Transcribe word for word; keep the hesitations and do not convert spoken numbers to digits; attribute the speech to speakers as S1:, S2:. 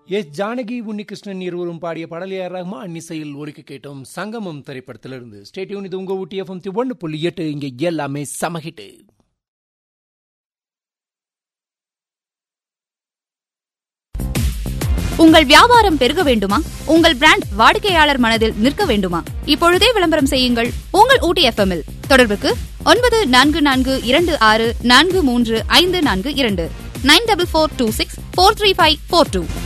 S1: S Janaki Unnikrishnan இருவரும் பாடிய பாடல் ஏ ஆர் ரஹ்மான் இசையில் ஒலிக்க கேட்டோம். சங்கமம் திரைப்படத்திலிருந்து. ஸ்டேடியூன், இது உங்க ஊட்டி எஃப்எம் ஒன்று புள்ளி எட்டு. இங்க எல்லாமே சமஹிட்டு.
S2: உங்கள் வியாபாரம் பெருக வேண்டுமா? உங்கள் பிராண்ட் வாடிக்கையாளர் மனதில் நிற்க வேண்டுமா? இப்பொழுதே விளம்பரம் செய்யுங்கள் உங்கள் ஊட்டி எஃப்எம் இல். தொடர்புக்கு ஒன்பது நான்கு நான்கு இரண்டு ஆறு நான்கு மூன்று ஐந்து நான்கு இரண்டு nine double four two six four three five four two.